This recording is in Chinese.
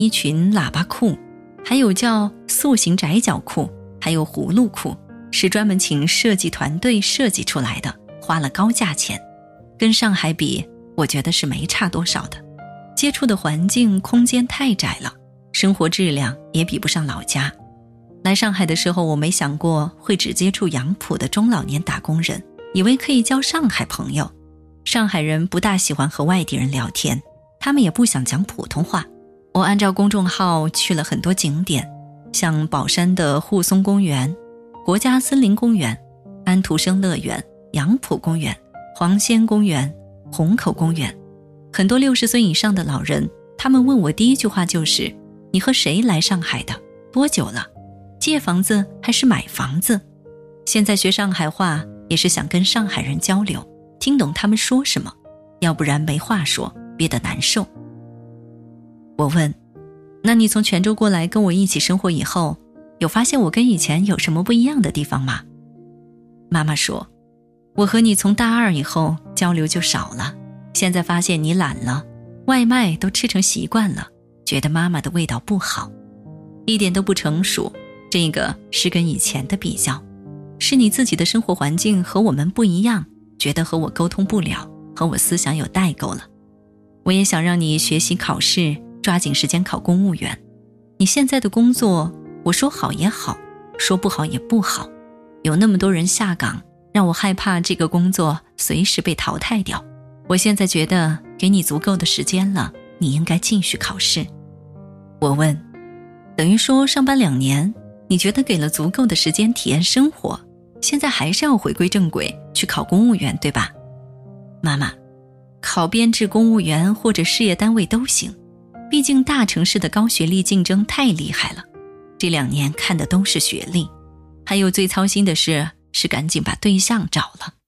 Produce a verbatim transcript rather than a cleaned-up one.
一裙喇叭裤，还有叫塑形窄脚裤，还有葫芦裤，是专门请设计团队设计出来的，花了高价钱。跟上海比，我觉得是没差多少的。接触的环境空间太窄了，生活质量也比不上老家。来上海的时候，我没想过会只接触杨浦的中老年打工人，以为可以交上海朋友。上海人不大喜欢和外地人聊天，他们也不想讲普通话。我按照公众号去了很多景点，像宝山的沪松公园、国家森林公园、安徒生乐园、杨浦公园、黄仙公园、虹口公园。很多六十岁以上的老人，他们问我第一句话就是：你和谁来上海的？多久了？借房子还是买房子？现在学上海话也是想跟上海人交流，听懂他们说什么，要不然没话说，憋得难受。我问，那你从泉州过来跟我一起生活以后，有发现我跟以前有什么不一样的地方吗？妈妈说，我和你从大二以后交流就少了，现在发现你懒了，外卖都吃成习惯了，觉得妈妈的味道不好，一点都不成熟。这个是跟以前的比较，是你自己的生活环境和我们不一样，觉得和我沟通不了，和我思想有代沟了。我也想让你学习考试，抓紧时间考公务员。你现在的工作，我说好也好，说不好也不好，有那么多人下岗，让我害怕这个工作随时被淘汰掉。我现在觉得给你足够的时间了，你应该继续考试。我问，等于说上班两年，你觉得给了足够的时间体验生活，现在还是要回归正轨，去考公务员，对吧？妈妈，考编制公务员或者事业单位都行，毕竟大城市的高学历竞争太厉害了，这两年看的都是学历，还有最操心的是是赶紧把对象找了。